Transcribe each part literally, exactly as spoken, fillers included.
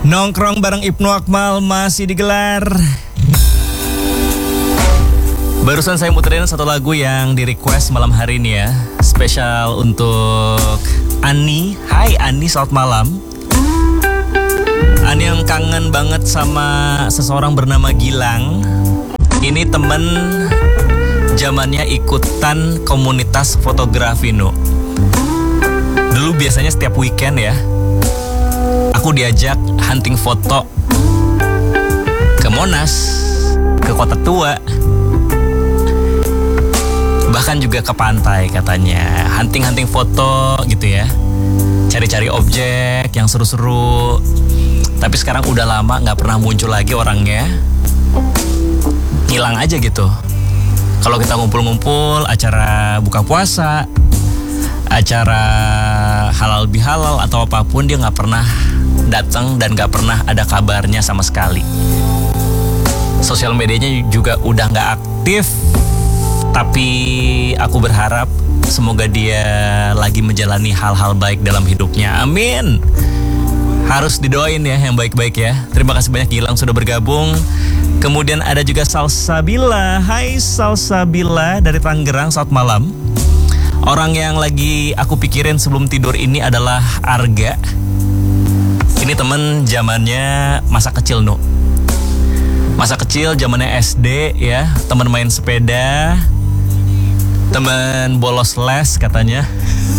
Nongkrong bareng Ibnu Akmal masih digelar. Barusan saya muterin satu lagu yang di request malam hari ini ya. Spesial untuk Ani. Hai Ani, selamat malam. Ani yang kangen banget sama seseorang bernama Gilang. Ini temen zamannya ikutan komunitas fotografi no. Dulu biasanya setiap weekend ya, aku diajak hunting foto ke Monas, ke Kota Tua, bahkan juga ke pantai katanya. Hunting-hunting foto gitu ya, cari-cari objek yang seru-seru. Tapi sekarang udah lama gak pernah muncul lagi orangnya. Hilang aja gitu. Kalau kita ngumpul-ngumpul, acara buka puasa, acara halal bihalal atau apapun, dia gak pernah datang dan gak pernah ada kabarnya sama sekali. Sosial medianya juga udah gak aktif. Tapi aku berharap semoga dia lagi menjalani hal-hal baik dalam hidupnya. Amin. Harus didoain ya yang baik-baik ya. Terima kasih banyak Gilang sudah bergabung. Kemudian ada juga Salsabila. Hai Salsabila dari Tangerang, selamat malam. Orang yang lagi aku pikirin sebelum tidur ini adalah Arga. Ini temen zamannya masa kecil no. Masa kecil zamannya S D ya, teman main sepeda, teman bolos les katanya.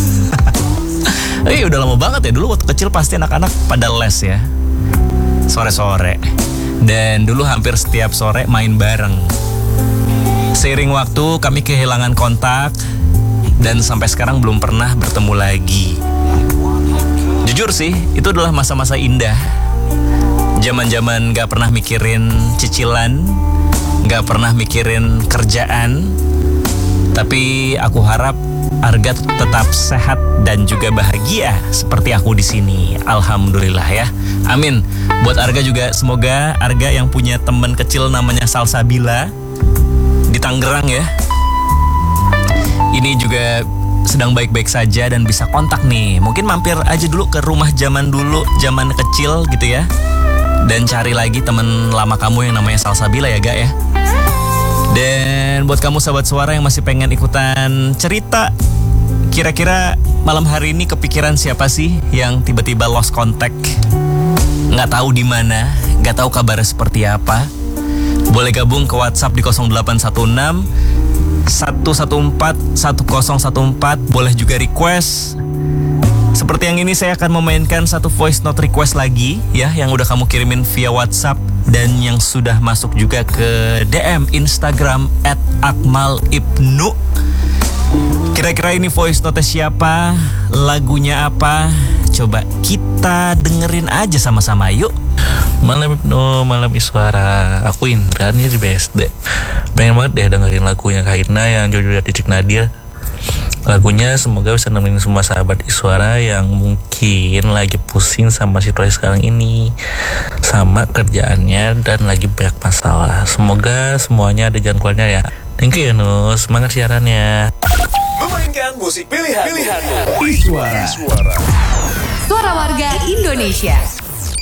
Eh udah lama banget ya, dulu waktu kecil pasti anak-anak pada les ya, sore-sore. Dan dulu hampir setiap sore main bareng. Seiring waktu kami kehilangan kontak dan sampai sekarang belum pernah bertemu lagi. Jujur sih, itu adalah masa-masa indah. Zaman-zaman gak pernah mikirin cicilan, gak pernah mikirin kerjaan. Tapi aku harap Arga tetap sehat dan juga bahagia seperti aku di sini. Alhamdulillah ya. Amin. Buat Arga juga, semoga Arga yang punya teman kecil namanya Salsabila di Tangerang ya, ini juga sedang baik-baik saja dan bisa kontak nih. Mungkin mampir aja dulu ke rumah zaman dulu, zaman kecil gitu ya. Dan cari lagi teman lama kamu yang namanya Salsabila ya, Ga ya. Dan buat kamu sahabat suara yang masih pengen ikutan cerita, kira-kira malam hari ini kepikiran siapa sih yang tiba-tiba lost contact, nggak tahu di mana, nggak tahu kabarnya seperti apa? Boleh gabung ke WhatsApp di nol delapan satu enam satu satu empat satu nol satu empat. Boleh juga request. Seperti yang ini saya akan memainkan satu voice note request lagi ya, yang udah kamu kirimin via WhatsApp dan yang sudah masuk juga ke D M Instagram at akmal ibnu. Kira-kira ini voice note siapa, lagunya apa? Coba kita dengerin aja sama-sama yuk. Malam Ibnu, malam Iswara. Aku Indra nih di B S D. Pengen banget deh dengerin lagunya Kak Ina yang judulnya Titik Nadir. Lagunya semoga bisa nemenin semua sahabat Iswara yang mungkin lagi pusing sama situasi sekarang ini, sama kerjaannya dan lagi banyak masalah. Semoga semuanya ada jalan keluarnya ya. Thank you Yunus, semangat siarannya. Memainkan musik pilihan, pilihan. Iswara. Iswara. Suara warga Indonesia.